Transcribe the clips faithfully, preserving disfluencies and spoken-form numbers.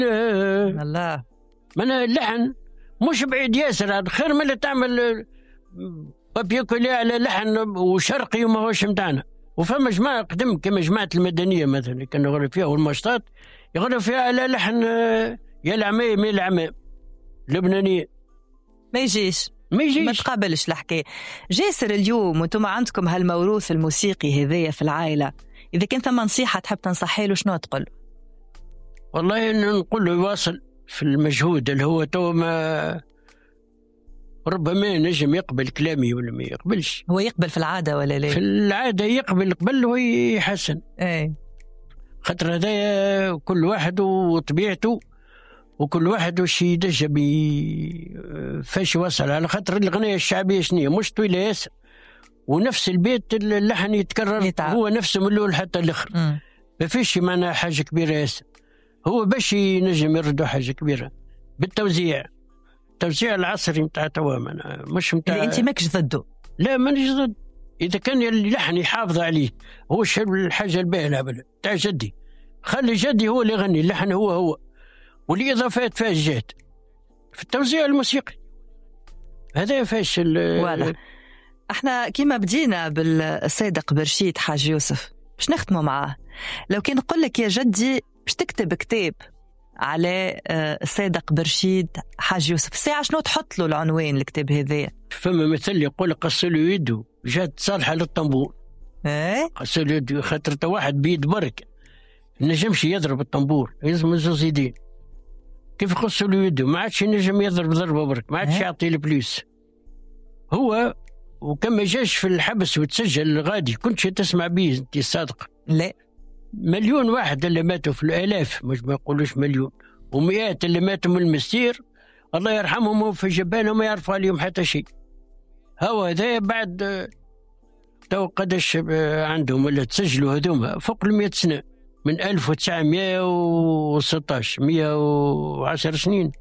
الله من اللحن مش بعيد ياسر، خير من اللي تعمل بابيكولي على لحن وشرقي وما هوش متاعنا. وفما جماعة قدم كما جماعة المدنية مثلا اللي كانوا يغرب فيها والمشطات يغرب فيها على لحن يا العمام يا العمام لبنانية ما يجيش ما يجيش ما تقابلش الحكاية. جاسر اليوم وانتم عندكم هالموروث الموسيقي هذايا في العائلة، إذا كان ثم نصيحة تحب تنصحي له شنو تقول؟ والله نقول له يواصل في المجهود اللي هو تو ما ربما نجم يقبل كلامي ولا ما يقبلش. هو يقبل في العادة ولا لا؟ في العادة يقبل قبل ويحسن. ايه خاطر هذايا كل واحد وطبيعته وكل واحد وش يدج بي فاش يوصل. على خاطر الغنية الشعبية شنية مش طويلة ياسر ونفس البيت اللحن يتكرر يتعب. هو نفسه من الأول حتى الآخر ما فيش معناها حاجة كبيرة ياسر. هو باش ينجم يردوا حاجة كبيرة بالتوزيع، التوزيع العصري متاع توا مش متاع. اللي انت ماكش ضده؟ لا مانيش ضد، اذا كان اللحن يحافظ عليه هو الحاجه الباهله تاع جدي، خلي جدي هو اللي يغني اللحن هو هو والاضافات فيها جات في التوزيع الموسيقي هذا فاش. واضح. احنا كيما بدينا بالصادق برشيد حاج يوسف باش نختموا معاه. لو كان نقول لك يا جدي باش تكتب كتاب على الصادق برشيد حاج يوسف، الساعة شنو تحط له العنوان الكتاب هذا؟ فما مثل يقول قصلوا يده جات صالحة للطنبور. ايه قصلوا يده خاطر واحد بيد برك نجمش يضرب الطنبور لازم زوز يدين. كيف قصلوا يده ما عادش نجم يضرب ضربة برك ما عادش إيه؟ يعطي البليس. هو وكما جاش في الحبس وتسجل غادي كنتش تسمع بيه انت الصادق؟ لا مليون واحد اللي ماتوا في الآلاف مش ما يقولوش مليون ومئات اللي ماتوا من المستير الله يرحمهم في جبانهم ما يعرفوا عليهم حتى شيء. هو هذا بعد تو قداش عندهم ولا تسجلوا هذوما فوق المئة سنة من ألف وتسعمائة وستة عشر مئة وعشر سنين.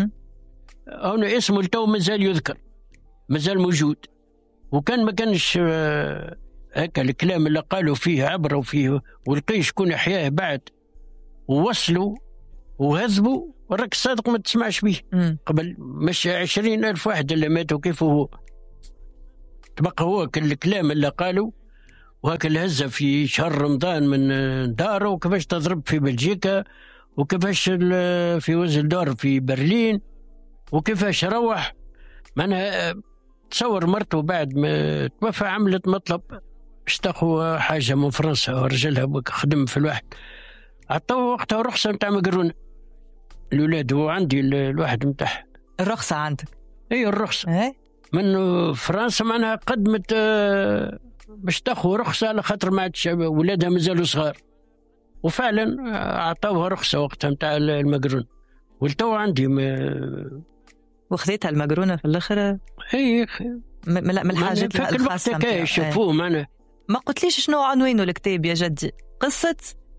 هنا اسمه التو مازال يذكر مازال موجود. وكان ما كانش هكا الكلام اللي قالوا فيه عبروا فيه ولقي شكون احياه بعد ووصلوا وهذبوا راك صادق ما تسمعش به قبل مش عشرين ألف واحد اللي ماتوا كيف هو تبقى هو كل الكلام اللي قالوا وهكا الهزة في شهر رمضان من داره وكيفاش تضرب في بلجيكا وكيفاش في وزلدورف في برلين وكيفاش روح. معناها تصور مرته بعد ما توفى عملت مطلب باش تاخذ حاجه من فرنسا ورجلها خدم في الواحد عطوه وقتها رخصه نتاع مقرونه الاولاد. وعندي الواحد نتاعها الرخصه عندك؟ اي الرخصه ايه من فرنسا معناها قدمت باش تاخذ رخصه على خاطر ما عادش ولادها مازالوا صغار وفعلا عطوها رخصه وقتها نتاع المقرونه. والتو عندي ما وخذيتها المقرونه في الاخر. اي من الحاجات الخاصه كيف شوفوه معنا. ما قلتليش شنو عنوانه الكتاب يا جدي؟ قصه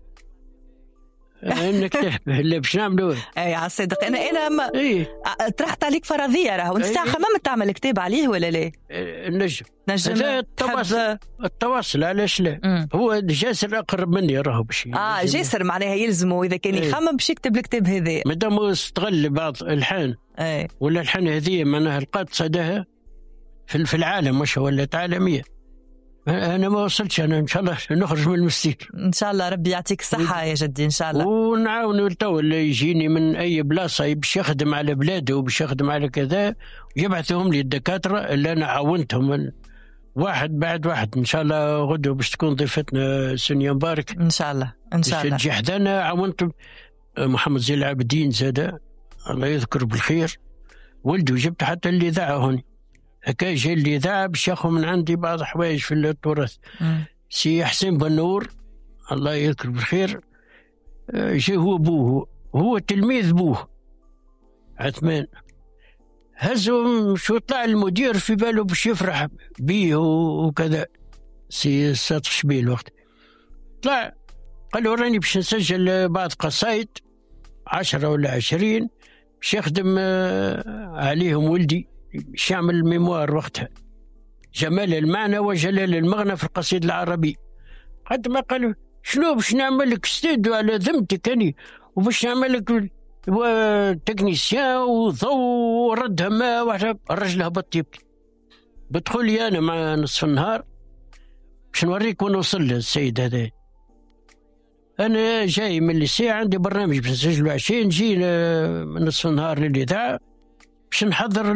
الكتاب اللي باش نعملوه اي على الصدق. انا انا ما إيه؟ طرحت عليك فرضيه راهو انت ساعه خممت تعمل كتاب عليه ولا لا؟ نجم نجم التواصل التواصل علاش لا. مم. هو جاسر اقرب مني راهو باش اه جاسر معناها يلزمه اذا كان يخمم باش يكتب الكتاب هذا مادام استغل بعض الحان اي ولا الحان هذه معناها لقات صداها في العالم مش ولات عالميه. أنا ما وصلتش أنا إن شاء الله نخرج من المستير إن شاء الله ربي يعطيك الصحة يا جدي إن شاء الله. ونعاونوا التو اللي يجيني من أي بلاصة باش يخدم على بلاده وباش يخدم على كذا ويبعثهم لي الدكاترة اللي أنا عاونتهم واحد بعد واحد. إن شاء الله غدوة باش تكون ضيفتنا سونيا مبارك إن شاء الله إن شاء الله. تجي حدانا عاونت محمد زين العابدين زادا الله يذكر بالخير ولده جبت حتى اللي ذاع هوني هكا جا اللي ذا باش ياخذ من عندي بعض حوايج في التراث. سي حسين بنور الله يذكر بالخير جا هو بوه هو تلميذ بوه عثمان هزوا شو طلع المدير في باله باش يفرح بيه وكذا. سي ساط شبيل وقت طلع قال له راني باش نسجل بعض قصايد عشرة ولا عشرين باش يخدم عليهم ولدي باش يعمل ميموار وقتها جمال المعنى وجلال المغنى في القصيد العربي. حتى ما قالوا شنو باش نعمل لك استديو على ذمتك اني وباش نعمل لك وتكنيسيان وضوء وردها ما واحد. الرجل هبط يبكي. بدخل لي انا مع نصف النهار باش نوريك وين وصل السيد هذا. انا جاي من الليسي عندي برنامج باش نسجلو عشية، نجي من نصف النهار للإذاعة باش نحضر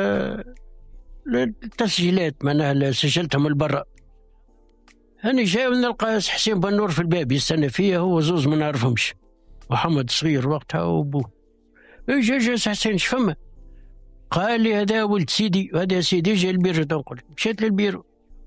التسجيلات معناها اللي سجلتهم من برا. أنا جاي ونلقى حسين بنور في الباب يستنى فيا، هو زوز ما نعرفهمش، محمد صغير وقتها وابوه. جا جا حسين شفما؟ قال لي هذا ولد سيدي، وهذا سيدي جا البيرو تنقل. مشيت للبيرو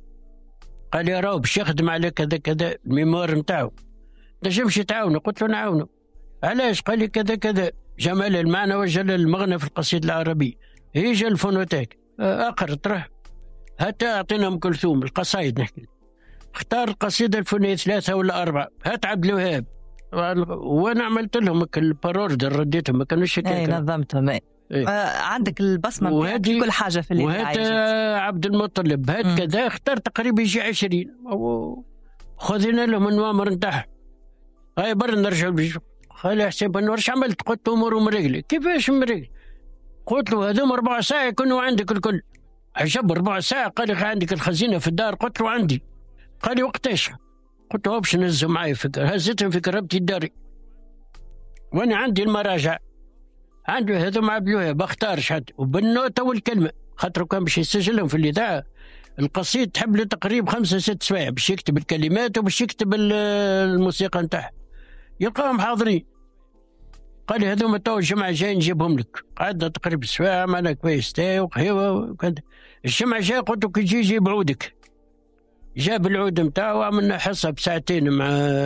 قال لي راهو باش يخدم على كذا كذا الميموار نتاعو، نجمش تعاونه؟ قلت له نعاونه. علاش؟ قال لي كذا كذا، جمال المعنى وجل المغنى في القصيدة العربية، هيجا الفونوتيك اقرا طرح حتى اعطينا ام كلثوم القصايد نحكي، اختار القصيدة الفلانية ثلاثة ولا أربعة، هات عبد الوهاب، وانا عملت لهم الباروردر رديتهم ما كانوش هكاك. اي نظمتهم. اي إيه. آه عندك البصمه بتاعت كل حاجه في اللي وهات عبد المطلب، هات م. كذا، اختار تقريبا يجي عشرين خذينا لهم النوامر نتاعهم. هاي برا نرجعوا بيجو. قال حسين بنور ايش عملت؟ قلت له امور مريقلي. كيفاش مريقلي؟ قلت له هذوم ربع ساعه يكونوا عندك الكل. عجب ربع ساعه. قال لي عندك الخزينه في الدار؟ قلت له عندي. قال لي وقتاش؟ قلت له باش نهزوا معي فكر. هزتهم في كربتي الداري وانا عندي المراجع، عندي هذوم عبد الوهاب اختار شحال وبالنوتة والكلمه، خاطر كان باش يسجلهم في الاذاعه القصيد تحب له تقريبا خمسة ست سوايع باش يكتب الكلمات وباش يكتب الموسيقى نتاعها، يلقاهم حاضرين. قال لي هذوما تو الجمعه جاي نجيبهم لك. قعدنا تقريبا سوايع معنا كويس تاي وقهوه وكذا. الجمعه جاي قلت له كي تجي جيب عودك. جاب العود نتاعو وعملنا حصه بساعتين مع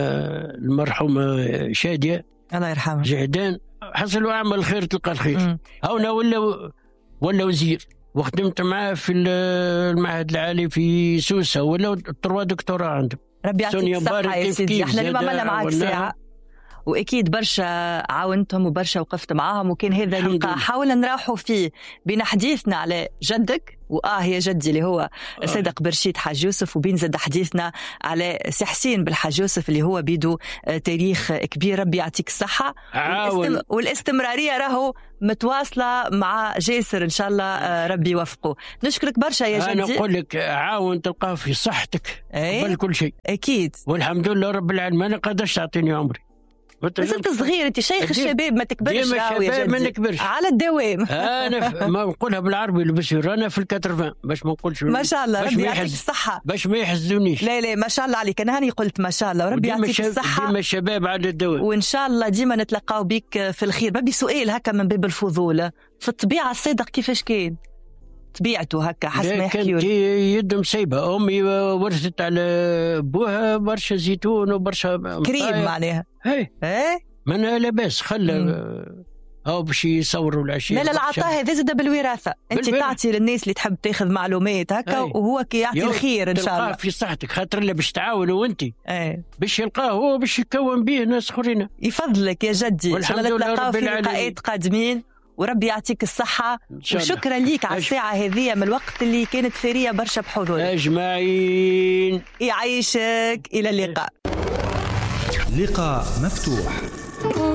المرحومه شاديه الله يرحمها جهدان. حصل وعمل خير تلقى الخير. هنا ولا ولا وزير، وخدمت معاه في المعهد العالي في سوسه، ولا تروا دكتوراه عنده. ربي يعطيك الصحة يا سيدي. احنا اليوم عملنا معك ساعة واكيد برشا عاونتهم وبرشا وقفت معاهم، وكان هذا اللقاء حاولنا نراحوا فيه بين حديثنا على جدك وآه يا جدي اللي هو السيد قبرشيت حاج يوسف، وبين زاد حديثنا على سي حسين بالحاج يوسف اللي هو بيدو تاريخ كبير. ربي يعطيك الصحة والاستم... والاستمرارية راهو متواصلة مع جاسر إن شاء الله ربي يوفقه. نشكرك برشا يا جدي. أنا أقول لك عاون تلقاه في صحتك قبل كل شيء أكيد، والحمد لله رب العالمين. أنا قدرش تعطيني عمري، مازلت صغير انت شيخ الشباب، ما تكبرش الشباب ما نكبرش على الدوام. انا ما نقولها بالعربي لبسير، انا في الكترفان باش ما نقولش ما شاء الله ربي يعطيك الصحه باش ما يحزنونيش. لا لا ما شاء الله عليك، انا هاني قلت ما شاء الله وربي يعطيك الصحه. ديما الشباب على الدوام، وان شاء الله ديما نتلقاو بك في الخير. ببي سؤال هكا من باب الفضول، في الطبيعه الصادق كيفاش كان طبيعته هكا حسب ما يحكيوا؟ كانت يد مسيبه، امي ورثت على ابوها برشا زيتون وبرشا كريم معناها. ايه ايه ما أنا لاباس خلى أو باش يصوروا العشية. لا لا العطاء هذا زاد بالوراثة، أنت تعطي للناس اللي تحب تاخذ معلومات هكا أي. وهو كي يعطي الخير إن شاء الله في صحتك، خاطر اللي باش تعاونوا وأنت باش يلقاه هو باش يكون به ناس آخرين. يفضلك يا جدي، إن شاء الله نتلاقاو في لقاءات قادمين وربي يعطيك الصحة. وشكرا ليك على الساعة هذه من الوقت اللي كانت ثرية برشا بحضورك أجمعين. يعيشك إلى اللقاء. لقاء مفتوح.